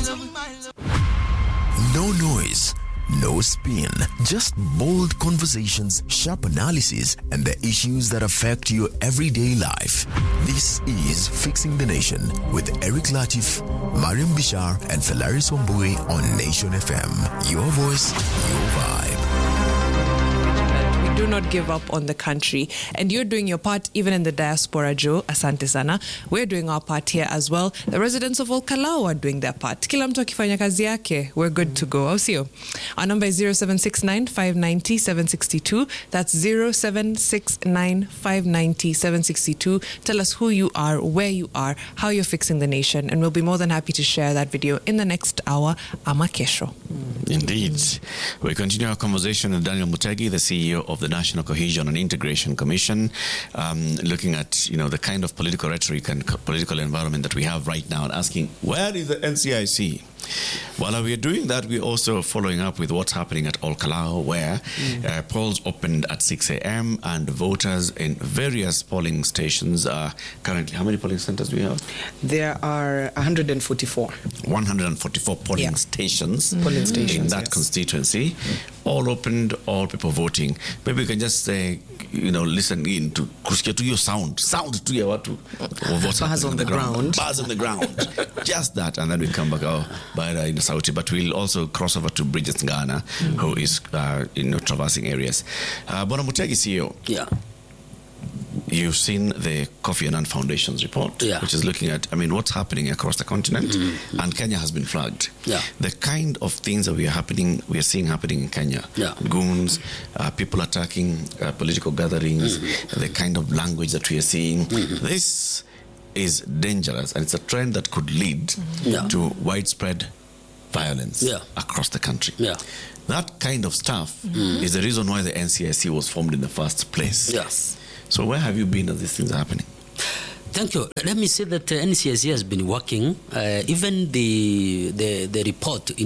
No noise, no spin, just bold conversations, sharp analysis, and the issues that affect your everyday life. This is Fixing the Nation with Eric Latif, Mariam Bishar, and Felaris Wambui on Nation FM. Your voice, your vibe. Do not give up on the country, and you're doing your part even in the diaspora, Joe. Asante sana. We're doing our part here as well. The residents of Olkalau are doing their part. Kila mtu akifanya kazi yake, we're good to go. Au sio? Our number is 0769 590 762. That's 0769 590 762. Tell us who you are, where you are, how you're fixing the nation, and we'll be more than happy to share that video in the next hour. Ama kesho. Indeed. We continue our conversation with Daniel Mutegi, the CEO of the National Cohesion and Integration Commission, looking at the kind of political rhetoric and political environment that we have right now, and asking, where is the NCIC? While we are doing that, we're also following up with what's happening at Olkalau, where polls opened at 6 a.m. and voters in various polling stations are currently... How many polling centers do we have? There are 144. 144 polling stations in that constituency. All opened, all people voting. Maybe we can just listen in to kusikia to your sound to your watu of what's bars on the ground. Bars on the ground. Just that, and then we come back by in the Sauti. But we'll also cross over to Bridget Ngana, who is traversing areas. Bwana Mutegi, CEO. Yeah. You've seen the Kofi Annan Foundation's report, which is looking at, what's happening across the continent, and Kenya has been flagged. Yeah. The kind of things that we are seeing happening in Kenya, goons, people attacking political gatherings, the kind of language that we are seeing, this is dangerous, and it's a trend that could lead to widespread violence across the country. Yeah. That kind of stuff is the reason why the NCIC was formed in the first place. Yes. So where have you been as these things are happening? Thank you. Let me say that NCIC has been working. Even the report in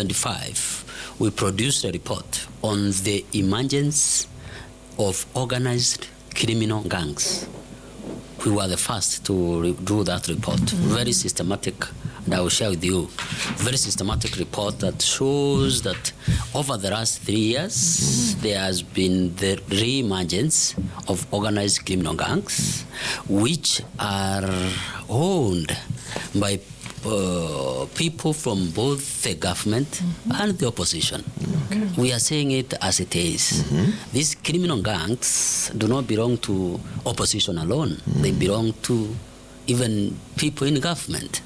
2025, we produced a report on the emergence of organized criminal gangs. We were the first to do that report. Very systematic, and I will share with you. Very systematic report that shows that over the last 3 years, there has been the re-emergence of organized criminal gangs, which are owned by people from both the government and the opposition. We are saying it as it is. These criminal gangs do not belong to opposition alone. They belong to even people in government.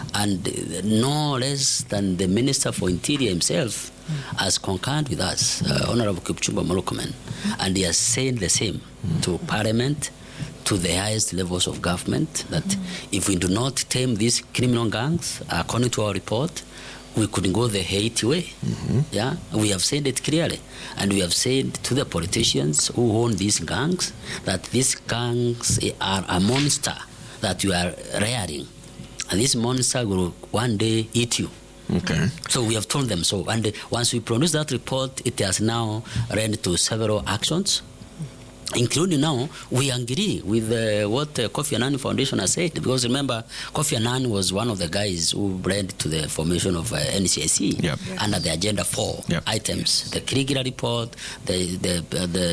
And no less than the Minister for Interior himself has concurred with us, Honorable Kipchumba Murkomen, and he has said the same to Parliament, to the highest levels of government, that if we do not tame these criminal gangs, according to our report, we could go the Haiti way. Yeah, we have said it clearly, and we have said to the politicians who own these gangs that these gangs are a monster that you are rearing, and this monster will one day eat you. Okay. So we have told them so, and once we produce that report, it has now led to several actions. Including now, we agree with what Kofi Annan Foundation has said, because remember, Kofi Annan was one of the guys who led to the formation of NCIC under the Agenda 4 items: the Kriegler report, the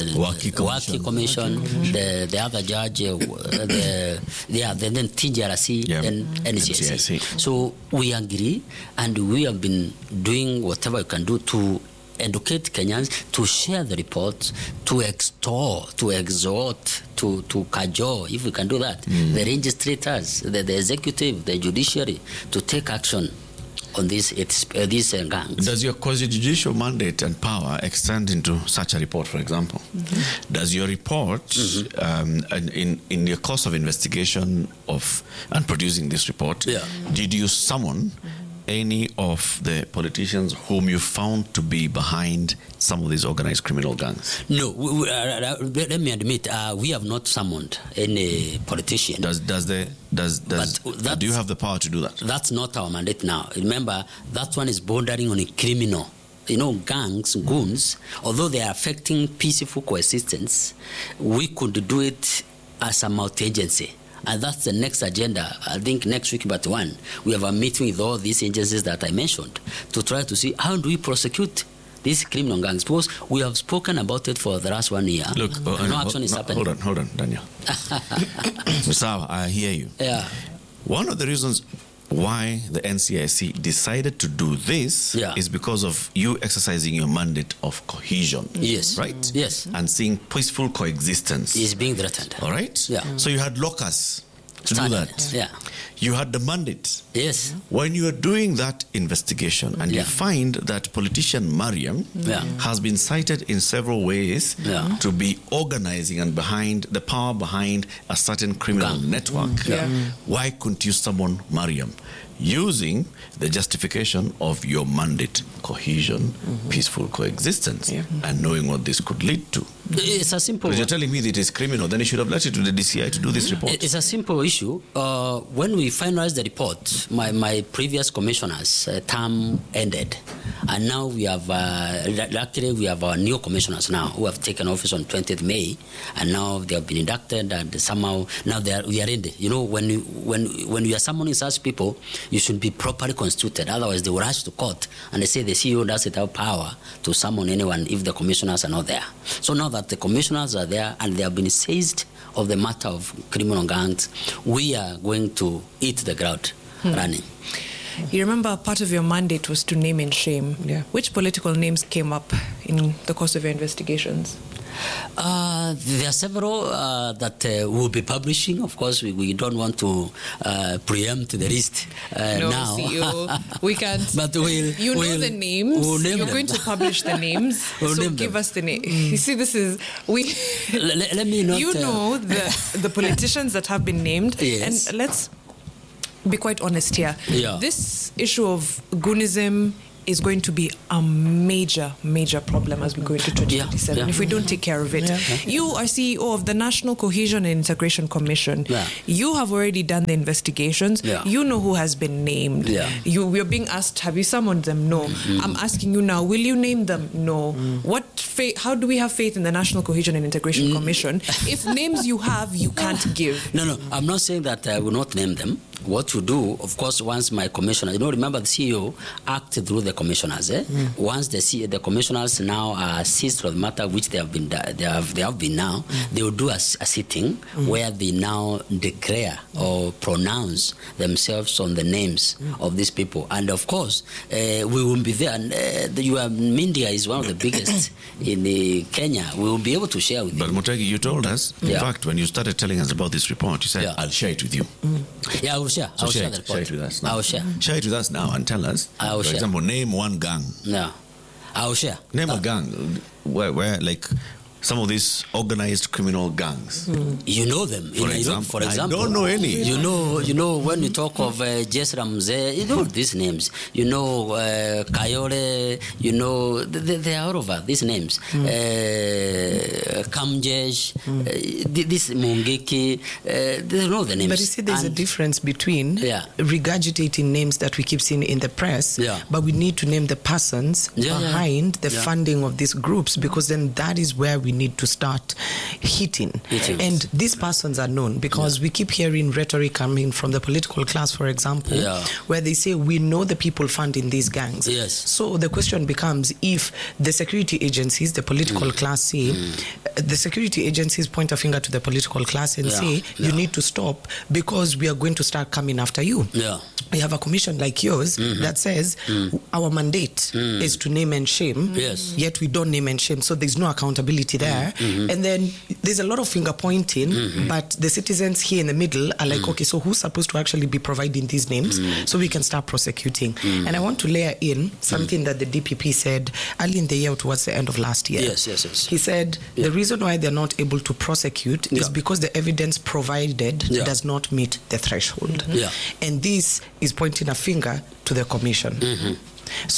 Waki Commission, the other judge, then TGRC, then NCIC. So we agree, and we have been doing whatever we can do to educate Kenyans, to share the reports, to extol, to exhort, to cajole, if we can do that, the registrators, the executive, the judiciary, to take action on these gangs. Does your quasi-judicial mandate and power extend into such a report, for example? Does your report, in your course of investigation and producing this report, did you summon any of the politicians whom you found to be behind some of these organized criminal gangs? No, let me admit, we have not summoned any politician. Do you have the power to do that? That's not our mandate now. Remember, that one is bordering on a criminal. Gangs, goons, although they are affecting peaceful coexistence, we could do it as a multi-agency. And that's the next agenda. I think next week, but we have a meeting with all these agencies that I mentioned to try to see how do we prosecute these criminal gangs, because we have spoken about it for the last 1 year. Look, no action is happening. Hold on, Daniel. Musawa, I hear you. Yeah. One of the reasons why the NCIC decided to do this is because of you exercising your mandate of cohesion. Yes. Right? Yes. And seeing peaceful coexistence. Is being threatened. All right? Yeah. So you had locus to do that. Yeah. You had the mandate. Yes. When you are doing that investigation and you find that politician Mariam has been cited in several ways to be organizing and behind the power behind a certain criminal network, why couldn't you summon Mariam using the justification of your mandate, cohesion, peaceful coexistence, and knowing what this could lead to? It's a simple. Because you're telling me that it is criminal, then you should have left it to the DCI to do this report. It's a simple issue. When we finalized the report, my previous commissioners' term ended, and now we have luckily we have our new commissioners now who have taken office on 20th May, and now they have been inducted, and somehow now we are in the, you know, when you are summoning such people, you should be properly constituted. Otherwise, they will rush to court and they say the CEO doesn't have power to summon anyone if the commissioners are not there. So now that the commissioners are there and they have been seized of the matter of criminal gangs, we are going to hit the ground running. You remember part of your mandate was to name and shame. Yeah. Which political names came up in the course of your investigations? There are several that we'll be publishing. Of course, we don't want to preempt the list No, now. CEO, we can't. But we'll the names. We'll name You're them. going to publish the names. We'll so name give them. us the name. You see, this is Let me not. You know the politicians that have been named. Yes. And let's be quite honest here. Yeah. This issue of Goonism is going to be a major problem as we go into 2027 if we don't take care of it. You are CEO of the National Cohesion and Integration Commission. You have already done the investigations. You know who has been named. We are being asked, have you summoned them? No. I'm asking you now, will you name them? No. How do we have faith in the National Cohesion and Integration Commission if names you have, you can't give? No, I'm not saying that I will not name them. What you do, of course, once my commissioner, remember the CEO acted through the commissioners. Once the commissioners now are seized of the matter which they have been now, they will do a sitting where they now declare or pronounce themselves on the names of these people. And of course, we will be there. And your media is one of the biggest in Kenya. We will be able to share with you. But Mutegi, you told us, in fact, when you started telling us about this report, you said, I'll share it with you. Yeah, I will share. So I'll share share the report. it with us now. I will share. Share it with us now and tell us, for share. example, name one gang. No, I will share. Name a gang where like some of these organized criminal gangs. You know them. For example, I don't know any. You know when you talk of Jess Ramsey, you know these names. You know Kayole. You know they are all over these names. Kamjesh, this Mungeki. They know the names. But you see, there's a difference between regurgitating names that we keep seeing in the press, but we need to name the persons behind the funding of these groups, because then that is where we need to start hitting. And these persons are known, because we keep hearing rhetoric coming from the political class, for example, where they say, we know the people funding these gangs. So the question becomes, if the security agencies, the political class say, the security agencies point a finger to the political class and say, you need to stop because we are going to start coming after you. We have a commission like yours that says our mandate is to name and shame, yet we don't name and shame, so there's no accountability there. And then there's a lot of finger pointing, but the citizens here in the middle are like, okay, so who's supposed to actually be providing these names so we can start prosecuting? And I want to layer in something that the DPP said early in the year towards the end of last year. He said the reason why they're not able to prosecute is because the evidence provided does not meet the threshold. And this is pointing a finger to the commission. So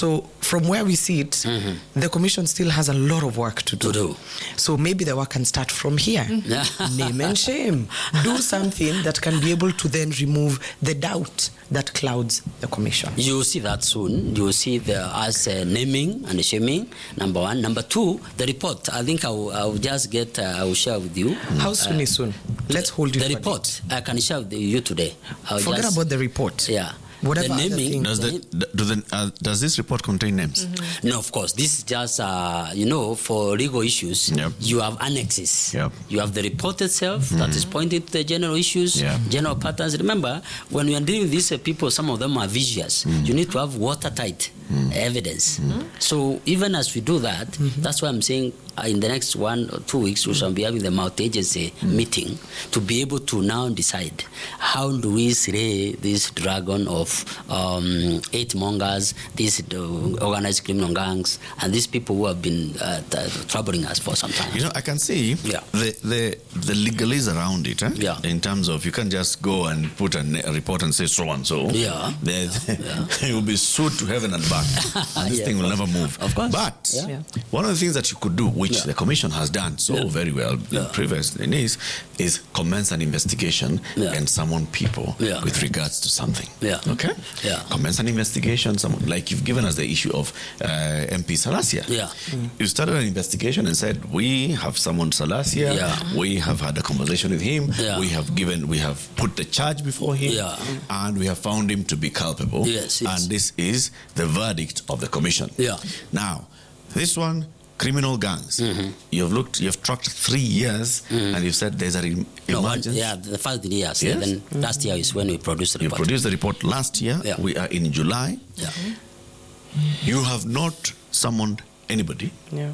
from where we sit, the commission still has a lot of work to do. So maybe the work can start from here. Name and shame. Do something that can be able to then remove the doubt that clouds the commission. You will see that soon. You will see us naming and shaming, number one. Number two, the report. I think I will just get, I will share with you. How soon is soon? Let's hold you. The report, I can share with you today. Forget about the report. Yeah. Whatever the naming, does this report contain names? No, of course. This is just, for legal issues, you have annexes. You have the report itself that is pointing to the general issues, general patterns. Remember, when we are dealing with these people, some of them are vicious. You need to have watertight evidence. So even as we do that, that's why I'm saying in the next 1 or 2 weeks, we shall be having the multi-agency meeting to be able to now decide how do we slay this dragon of hate mongers, these organized criminal gangs, and these people who have been troubling us for some time. I can see the legalese around it. In terms of, you can't just go and put a report and say so and so. They will be sued to heaven and back. And this thing will never move. Of course. But one of the things that you could do, which the commission has done so very well in previous days, is commence an investigation and summon people with regards to something. Okay? Commence an investigation, like you've given us the issue of MP Salasia. You started an investigation and said, we have summoned Salasia, we have had a conversation with him, we have put the charge before him, and we have found him to be culpable. And this is the verdict of the commission. Now, this one, criminal gangs. You've tracked 3 years, and you've said there's an emergency. The first year. Then last year is when we produced the report. You produced the report last year. We are in July. You have not summoned anybody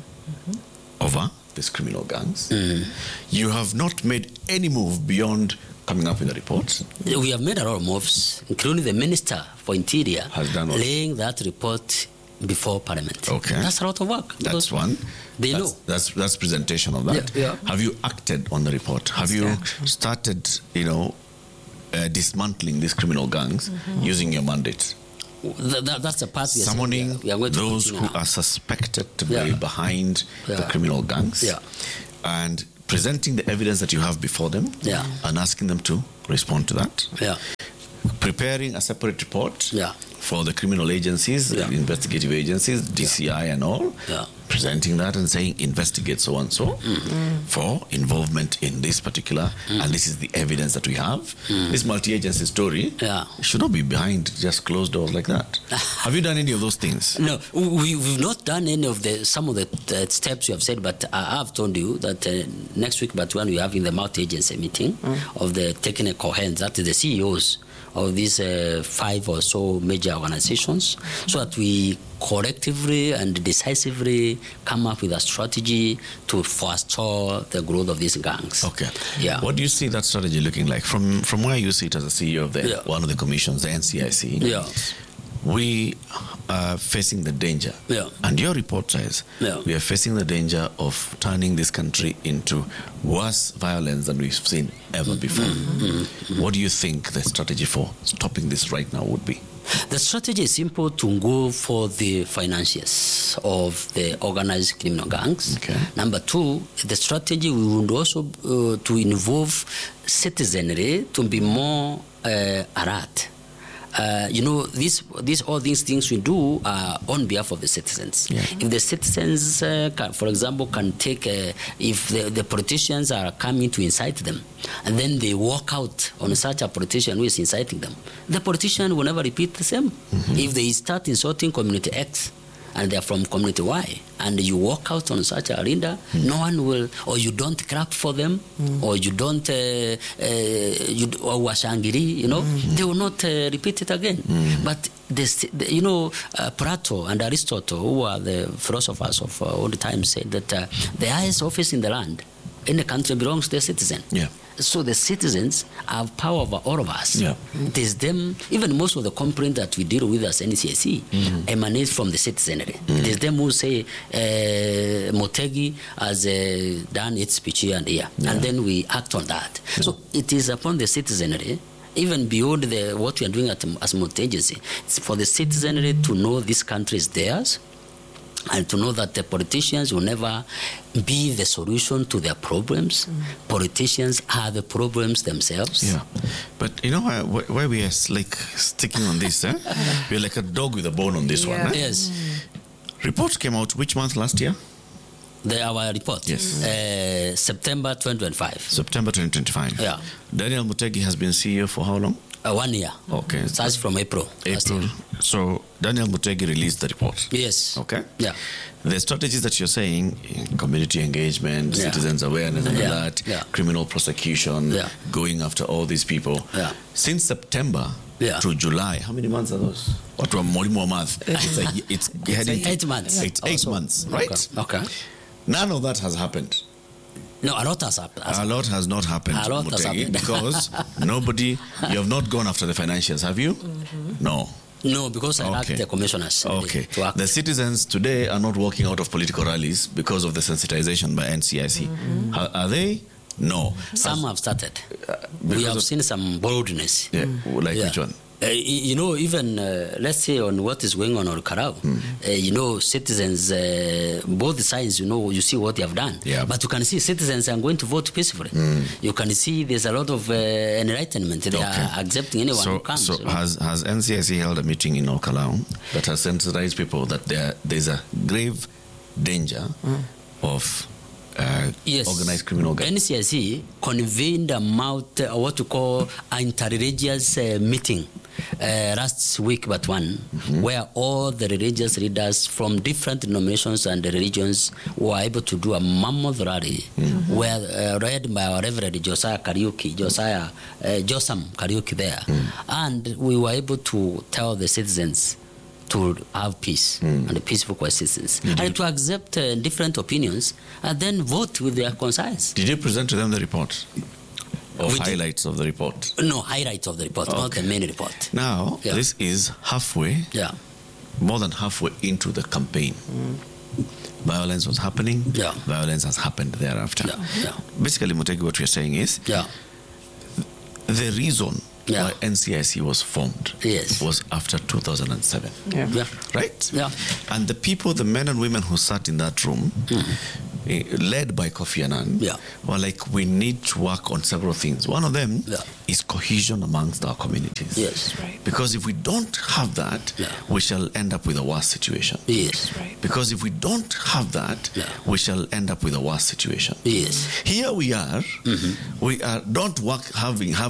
over these criminal gangs. You have not made any move beyond coming up with a report. We have made a lot of moves, including the Minister for Interior has done laying that report before Parliament. Okay. That's a lot of work. That's one. They know. That's presentation of that. Have you acted on the report? Have you started, dismantling these criminal gangs using your mandate? That's a part summoning those who are suspected to be behind the criminal gangs and presenting the evidence that you have before them and asking them to respond to that. Preparing a separate report for the criminal agencies, the investigative agencies, DCI and all, presenting that and saying investigate so and so for involvement in this particular, and this is the evidence that we have. This multi-agency story should not be behind just closed doors like that. Have you done any of those things? No, we've not done any of some of the steps you have said, but I have told you that next week, but when we are having the multi-agency meeting of the technical hands, that is the CEOs of these 5 or so major organizations, so that we collectively and decisively come up with a strategy to forestall the growth of these gangs. Okay. What do you see that strategy looking like? From where you sit as a CEO of one of the commissions, the NCIC, we are facing the danger. And your report says we are facing the danger of turning this country into worse violence than we've seen ever before. What do you think the strategy for stopping this right now would be? The strategy is simple: to go for the financiers of the organized criminal gangs. Number 2, the strategy we would also to involve citizenry to be more alert. All these things we do are on behalf of the citizens. If the citizens, for example, can take, if the politicians are coming to incite them, and then they walk out on such a politician who is inciting them, the politician will never repeat the same. If they start insulting community X, and they are from community Y, and you walk out on such a leader, no one will, or you don't clap for them, or you don't, or washangiri, they will not repeat it again. But Plato and Aristotle, who are the philosophers of all the time, said that the highest office in the land, in the country, belongs to the citizen. So the citizens have power over all of us. It is them, even most of the complaints that we deal with as NCIC emanate from the citizenry. It is them who say, Motegi has done its speech here and here. And then we act on that. So it is upon the citizenry even beyond what we are doing as multi-agency. It's for the citizenry to know this country is theirs, and to know that the politicians will never be the solution to their problems. Politicians are the problems themselves. Yeah, but you know why we are like sticking on this? We're like a dog with a bone on this one. Yes. Report came out which month last year? Our report? Yes. September 2025. September 2025. Yeah. Daniel Mutegi has been CEO for how long? 1 year. Okay. It starts from April. So Daniel Mutegi released the report. Yes. Okay. Yeah. The strategies that you're saying, community engagement, citizens awareness and all that, criminal prosecution, going after all these people. Yeah. Since September to July, how many months are those? Or to a more month? It's 8 months. It's 8 months, right? Okay. None of that has happened. No, a lot has happened. A lot has not happened, a lot has happened. Because you have not gone after the financials, have you? No. No, because I asked the commissioners. Okay. The citizens today are not walking out of political rallies because of the sensitization by NCIC. Are they? No. Some have started. We have seen some boldness. Yeah. Like which one? Even let's say on what is going on Karao, citizens, both sides, you see what they have done. Yeah. But you can see citizens are going to vote peacefully. You can see there's a lot of enlightenment. They are accepting anyone who comes. So has NCIC held a meeting in Karao that has sensitized people that there's a grave danger of organized criminal gangs? NCIC convened what we call an inter-religious meeting last week but one, where all the religious leaders from different denominations and religions were able to do a mammoth rally, where led by our Reverend Josam Kariuki there. And we were able to tell the citizens to have peace and peaceful coexistence, and to accept different opinions and then vote with their conscience. Did you present to them the report? Or highlights of the report? No, highlights of the report, not the main report. Now, this is halfway, more than halfway into the campaign. Violence was happening. Violence has happened thereafter. Basically, Mutegi, what we're saying is the reason why NCIC was formed was after 2007. Right? And the people, the men and women who sat in that room, led by Kofi Annan, were like, we need to work on several things. One of them is cohesion amongst our communities. Because if we don't have that, we shall end up with a worse situation. Because if we don't have that, we shall end up with a worse situation. Here we are, we are not having